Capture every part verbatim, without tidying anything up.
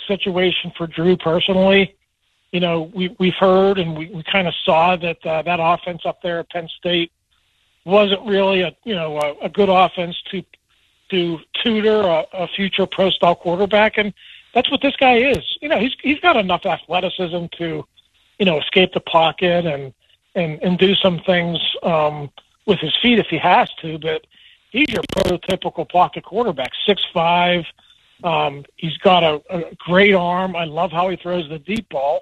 situation for Drew personally. You know, we, we've heard and we, we kind of saw that uh, that offense up there at Penn State wasn't really a, you know, a, a good offense to to tutor a, a future pro-style quarterback. And that's what this guy is. You know, he's he's got enough athleticism to, you know, escape the pocket and, and, and do some things um, with his feet if he has to. But he's your prototypical pocket quarterback, six five. Um, he's got a, a great arm. I love how he throws the deep ball.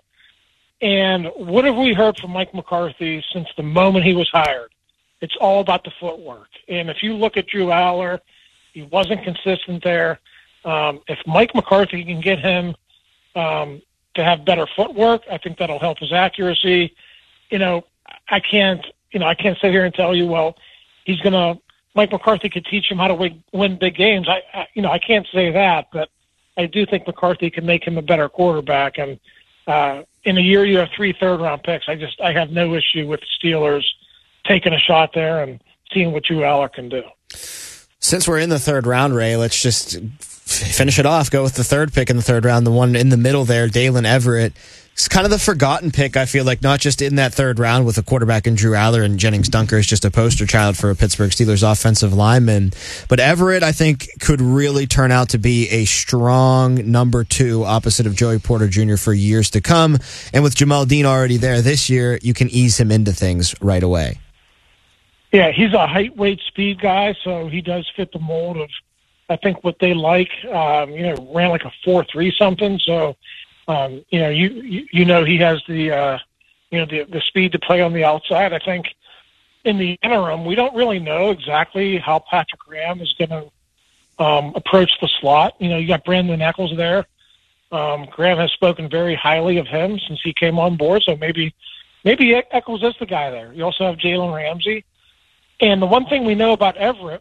And what have we heard from Mike McCarthy since the moment he was hired? It's all about the footwork. And if you look at Drew Aller, he wasn't consistent there. Um, if Mike McCarthy can get him um, to have better footwork, I think that'll help his accuracy. You know, I can't, you know, I can't sit here and tell you, well, he's going to, Mike McCarthy could teach him how to win, win big games. I, I, you know, I can't say that, but I do think McCarthy can make him a better quarterback. And uh, in a year, you have three third-round picks. I just, I have no issue with the Steelers taking a shot there and seeing what Drew Aller can do. Since we're in the third round, Ray, let's just finish it off. Go with the third pick in the third round, the one in the middle there, Dalen Everett. It's kind of the forgotten pick, I feel like, not just in that third round with a quarterback in Drew Aller and Jennings Dunker is just a poster child for a Pittsburgh Steelers offensive lineman. But Everett, I think, could really turn out to be a strong number two opposite of Joey Porter Junior for years to come. And with Jamal Dean already there this year, you can ease him into things right away. Yeah, he's a height, weight, speed guy, so he does fit the mold of, I think, what they like. Um, you know, ran like a four three something, so... Um, you know, you, you you know he has the uh, you know the the speed to play on the outside. I think in the interim, we don't really know exactly how Patrick Graham is going to um, approach the slot. You know, you got Brandon Eccles there. Um, Graham has spoken very highly of him since he came on board, so maybe maybe Eccles is the guy there. You also have Jalen Ramsey, and the one thing we know about Everett,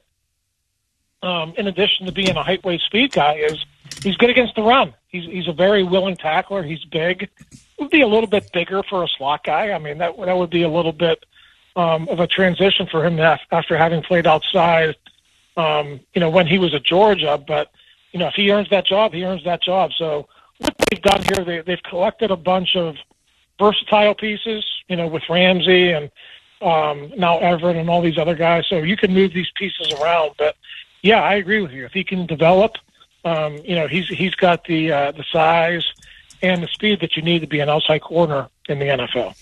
um, in addition to being a height, weight, speed guy, is he's good against the run. He's he's a very willing tackler. He's big. Would be a little bit bigger for a slot guy. I mean, that that would be a little bit um, of a transition for him after having played outside. Um, you know, when he was at Georgia. But you know, if he earns that job, he earns that job. So what they've done here, they, they've collected a bunch of versatile pieces. You know, with Ramsey and um, now Everett and all these other guys. So you can move these pieces around. But yeah, I agree with you. If he can develop. Um, you know, he's he's got the uh, the size and the speed that you need to be an outside corner in the N F L.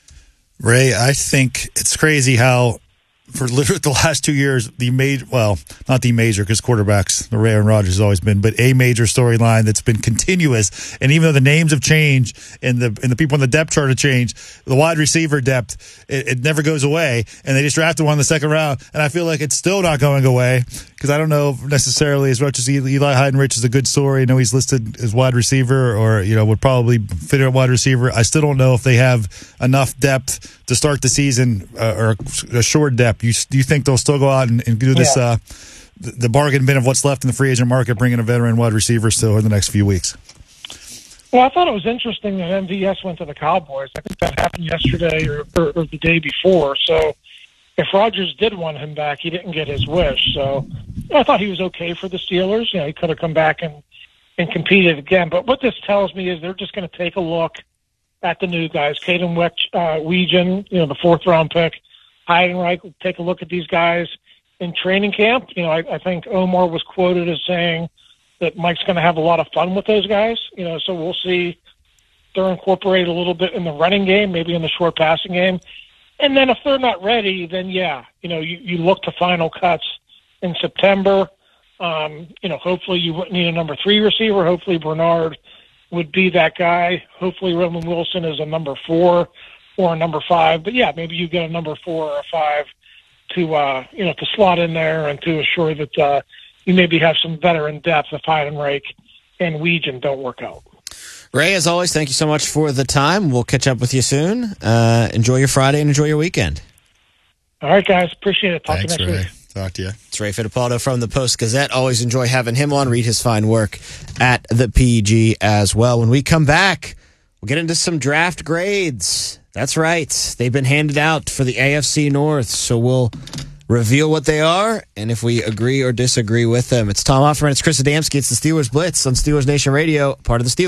Ray, I think it's crazy how for literally the last two years, the major, well, not the major because quarterbacks, the Aaron Rodgers has always been, but a major storyline that's been continuous. And even though the names have changed and the and the people on the depth chart have changed, the wide receiver depth, it, it never goes away. And they just drafted one in the second round. And I feel like it's still not going away because I don't know necessarily as much as Eli Heidenreich is a good story. I know he's listed as wide receiver or, you know, would probably fit at wide receiver. I still don't know if they have enough depth to start the season uh, or a short depth. You, do you think they'll still go out and, and do this, yeah. uh, the, the bargain bin of what's left in the free agent market, bringing a veteran wide receiver still in the next few weeks? Well, I thought it was interesting that M V S went to the Cowboys. I think that happened yesterday or, or, or the day before. So if Rodgers did want him back, he didn't get his wish. So I thought he was okay for the Steelers. You know, he could have come back and, and competed again. But what this tells me is they're just going to take a look at the new guys. Caden uh, Weegen, you know, the fourth round pick. Heidenreich will take a look at these guys in training camp. You know, I, I think Omar was quoted as saying that Mike's going to have a lot of fun with those guys. You know, so we'll see they're incorporated a little bit in the running game, maybe in the short passing game. And then if they're not ready, then yeah, you know, you, you look to final cuts in September. Um, you know, hopefully you wouldn't need a number three receiver. Hopefully Bernard would be that guy. Hopefully Roman Wilson is a number four or a number five. But yeah, maybe you get a number four or a five to, uh, you know, to slot in there and to assure that uh, you maybe have some veteran depth if Heidenreich and Weegen don't work out. Ray, as always, thank you so much for the time. We'll catch up with you soon. Uh, enjoy your Friday and enjoy your weekend. All right, guys. Appreciate it. Talk Thanks, to you next Ray. week. Talk to you. It's Ray Fittipaldo from the Post-Gazette. Always enjoy having him on. Read his fine work at the P G as well. When we come back, we'll get into some draft grades. That's right. They've been handed out for the A F C North, so we'll reveal what they are and if we agree or disagree with them. It's Tom Offerman. It's Chris Adamski. It's the Steelers Blitz on Steelers Nation Radio, part of the Steelers.